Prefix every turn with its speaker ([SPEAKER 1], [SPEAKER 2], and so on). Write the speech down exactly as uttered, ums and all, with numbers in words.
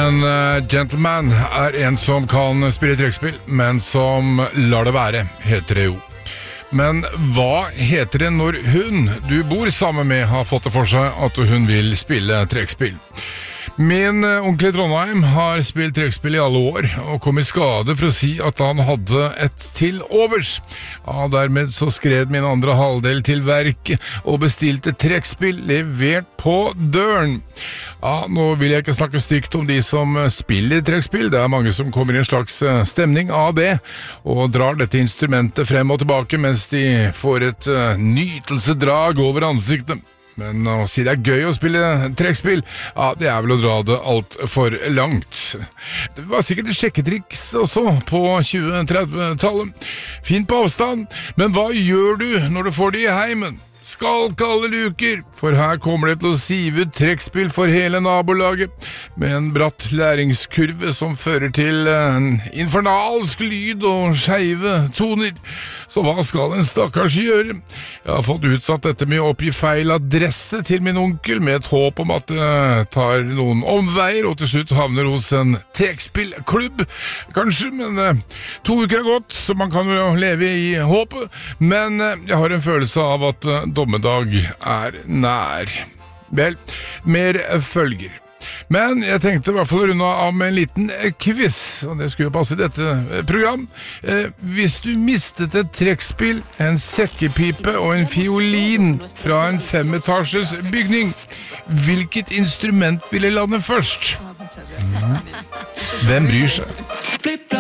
[SPEAKER 1] En uh, gentleman er en som kan spille trekkspill, men som lar det være, heter det jo. Men hva heter det når hun du bor sammen med har fått det for seg at hun vil spille trekkspill? Min onkel i Trondheim har spilt trekkspill i alle år, og kom i skade for å si at han hadde et til overs. Ja, dermed så skred min andre halvdel til verket, og bestilte trekkspill levert på døren. Ja, nå vil jeg ikke snakke stygt om de som spiller trekkspill, det er mange som kommer i en slags stemning av det, og drar dette instrumentet frem og tilbake mens de får et nytelsedrag over ansiktet. Men å si det er gøy å spille trekkspill, ja, det er vel å dra det alt for langt. Det var sikkert et sjekketriks også på tjue-trettitallet. Fint på avstand, men hva gjør du når du får det i heimen? Skalk alle luker, for her kommer det til å sive ut trekkspill for hele nabolaget, med en bratt læringskurve som fører til en infernalsk lyd og skeive toner. Så hva skal en stakkars gjøre? Jeg har fått utsatt dette med å oppgi feil adresse til min onkel, med et håp om at det tar noen omveier, og til slutt havner hos en trekkspillklubb, kanskje, men to uker er gått, så man kan jo leve i håpet, men jeg har en følelse av at dommedag er nær. Vel, mer følger. Men jeg tenkte i hvert fall å runde av med en liten quiz, og det skulle jo passe i dette program. Eh, hvis du mistet et trekkspill, en sekkepipe og en fiolin fra en femetasjes bygning, hvilket instrument ville lande først? Mm. Hvem bryr seg?